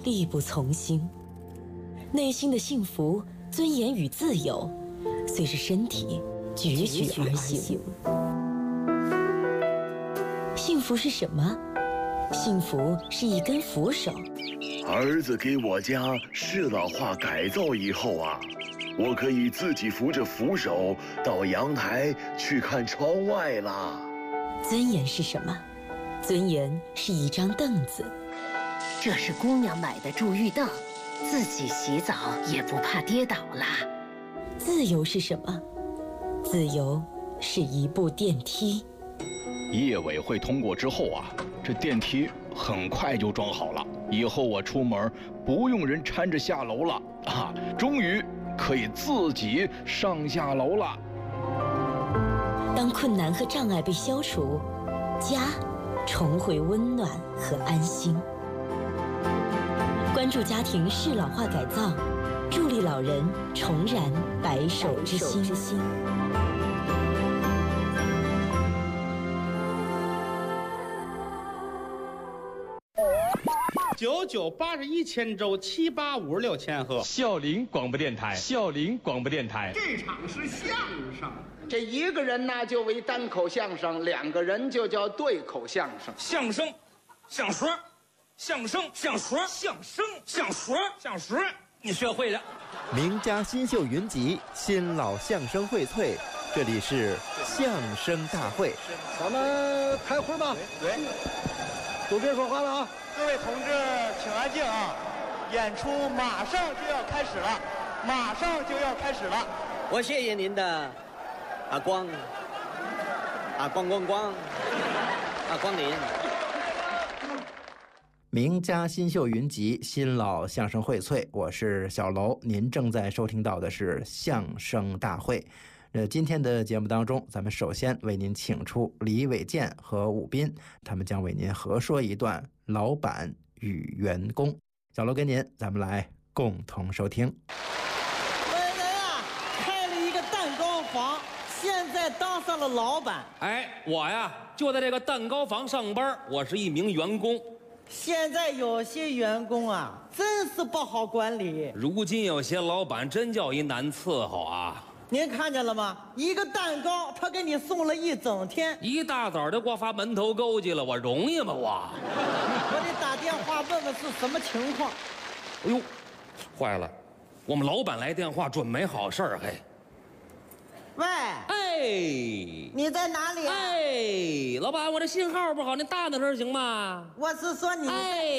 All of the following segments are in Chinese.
力不从心，内心的幸福、尊严与自由，随着身体踽踽而行。幸福是什么？幸福是一根扶手。 儿子给我家适老化改造以后啊，我可以自己扶着扶手到阳台去看窗外啦。 尊严是什么？尊严是一张凳子。 这是姑娘买的助浴凳，自己洗澡也不怕跌倒啦。 自由是什么？自由是一部电梯。 业委会通过之后啊，这电梯很快就装好了，以后我出门不用人搀着下楼了啊，终于可以自己上下楼了。 当困难和障碍被消除，家重回温暖和安心。关注家庭适老化改造，助力老人重燃白首之心。 9981千周7856千赫， 孝陵广播电台，孝陵广播电台。 这场是相声， 这一个人呢就为单口相声，两个人就叫对口相声。 相声，相说，相声，相说，相声，相说，相说，你学会了。 名家新秀云集，新老相声荟萃，这里是相声大会。 咱们开会吧。 对， 都别说话了啊！ 各位同志，请安静啊！演出马上就要开始了，马上就要开始了。 我谢谢您的光临。 名家新秀云集，新老相声荟萃。我是小楼，您正在收听到的是相声大会。今天的节目当中，咱们首先为您请出李伟健和武斌，他们将为您合说一段老板与员工。小楼跟您，咱们来共同收听。 本人啊，开了一个蛋糕房，现在当上了老板。 哎，我呀就在这个蛋糕房上班，我是一名员工。 现在有些员工啊，真是不好管理。 如今有些老板真叫一难伺候啊。 您看见了吗？一个蛋糕，他给你送了一整天， 一大早就给我发门头沟去了，我容易吗我？ 我得打电话问问是什么情况。 哎呦，坏了，我们老板来电话，准没好事儿嘿。 喂， 哎， 你在哪里啊？ 哎，老板，我这信号不好，您大点声行吗？ 我是说你，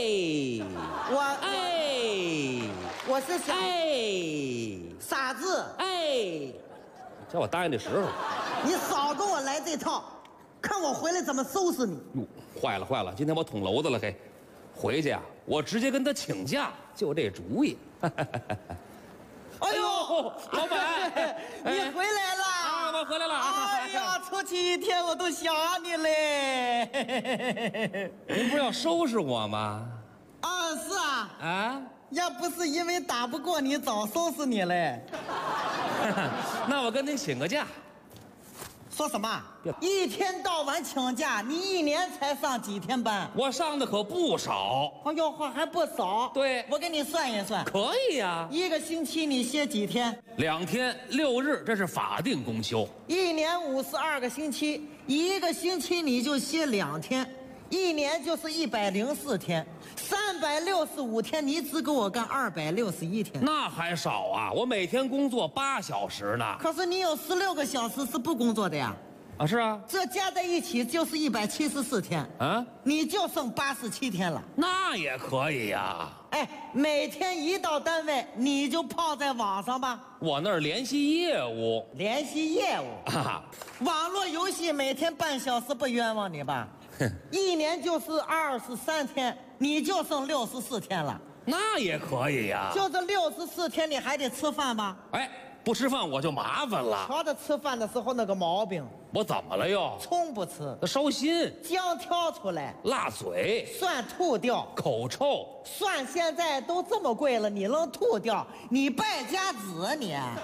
我是想，傻子， 叫我答应的时候， 你少跟我来这套，看我回来怎么收拾你。 哟，坏了，今天我捅娄子了嘿，回去啊，我直接跟他请假，就这主意。 哎呦， 老板， 你回来了啊！我回来了。 哎呀，出去一天我都想你嘞。 您不是要收拾我吗？ 啊，是啊。 啊？ 要不是因为打不过你，早收拾你嘞。 那我跟您请个假。 说什么？一天到晚请假，你一年才上几天班？ 我上的可不少。 哎呦，还不少。 对， 我给你算一算。 可以呀。 一个星期你歇几天 ？2天6日，这是法定公休。 一年52个星期，一个星期你就歇2天，一年就是104天。365天，你只给我干261天， 那还少啊！我每天工作8小时呢。 可是你有16个小时是不工作的呀？ 啊，是啊， 这加在一起就是174天啊， 你就剩87天了。 那也可以呀。 哎，每天一到单位你就泡在网上吧。 我那儿联系业务。 联系业务啊， 网络游戏每天半小时不冤枉你吧？一年就是23天，你就剩64天了。 那也可以呀。 就这64天，你还得吃饭吧？ 哎，不吃饭我就麻烦了。 瞧着吃饭的时候那个毛病。 我怎么了又？ 葱不吃， 烧心； 姜挑出来， 辣嘴； 蒜吐掉， 口臭。 蒜现在都这么贵了，你能吐掉？你败家子啊你！啊！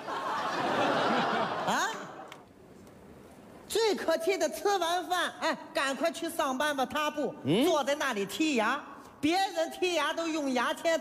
最可气的，吃完饭，哎，赶快去上班吧。他不，坐在那里剔牙，别人剔牙都用牙签。